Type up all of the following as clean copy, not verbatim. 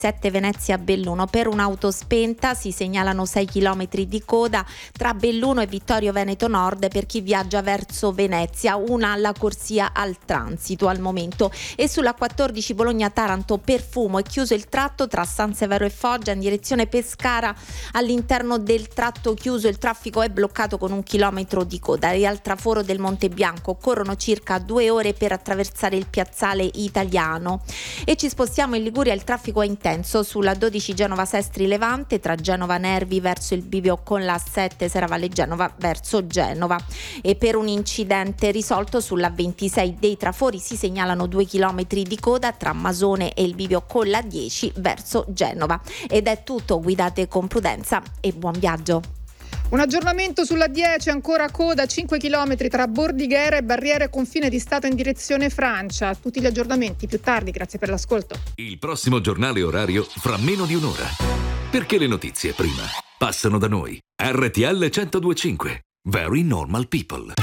7 Venezia-Belluno. Per un'auto spenta si segnalano 6 km di coda tra Belluno e Vittorio Veneto Nord per chi viaggia verso Venezia, una alla corsia al transito al momento. E sulla 14 Bologna-Taranto per fumo è chiuso il tratto tra San Severo e Foggia in direzione Pescara. All'interno del tratto chiuso il traffico è bloccato con 1 chilometro di coda. E al traforo del Monte Bianco occorrono circa 2 ore per attraversare il piazzale Italiano. E ci spostiamo in Liguria, il traffico è intenso sulla 12 Genova-Sestri Levante tra Genova Nervi verso il bivio con la 7 Serravalle Genova verso Genova. E per un incidente risolto sulla 26 dei trafori si segnalano 2 chilometri di coda tra Masone e il bivio con la 10 verso Genova. Ed è tutto, guidate con prudenza e buon viaggio. Un aggiornamento sulla 10, ancora coda 5 km tra Bordighera e barriere confine di Stato in direzione Francia. Tutti gli aggiornamenti più tardi, grazie per l'ascolto. Il prossimo giornale orario fra meno di un'ora. Perché le notizie prima passano da noi. RTL 102.5. Very normal people.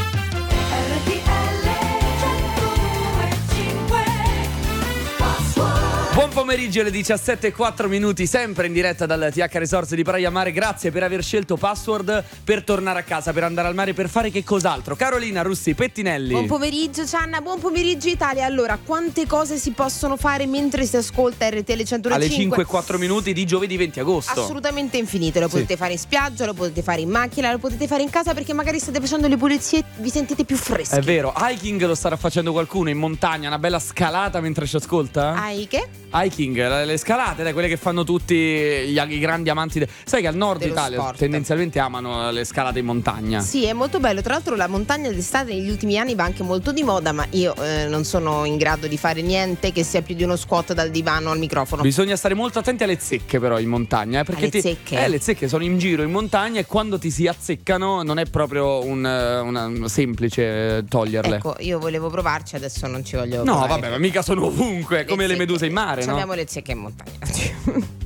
Buon pomeriggio alle 17:04, sempre in diretta dal TH Resort di Praia Mare. Grazie per aver scelto Password per tornare a casa, per andare al mare, per fare che cos'altro. Carolina Russi Pettinelli. Buon pomeriggio Gianna, buon pomeriggio Italia. Allora, quante cose si possono fare mentre si ascolta RTL 105? Alle 5:04 di giovedì 20 agosto. Assolutamente infinite, lo potete fare in spiaggia, lo potete fare in macchina, lo potete fare in casa perché magari state facendo le pulizie e vi sentite più freschi. È vero, hiking lo starà facendo qualcuno in montagna, una bella scalata mentre ci ascolta? Hiking, le scalate, quelle che fanno tutti i grandi amanti. Sai che al nord dello Italia sport tendenzialmente amano le scalate in montagna. Sì, è molto bello. Tra l'altro la montagna d'estate negli ultimi anni va anche molto di moda, ma io non sono in grado di fare niente che sia più di uno squat dal divano al microfono. Bisogna stare molto attenti alle zecche però in montagna, perché le zecche sono in giro in montagna e quando ti si azzeccano non è proprio una semplice toglierle. Ecco, io volevo provarci, adesso non ci voglio No, provare. vabbè, ma mica sono ovunque, come le meduse in mare, no? Abbiamo le zecche in montagna.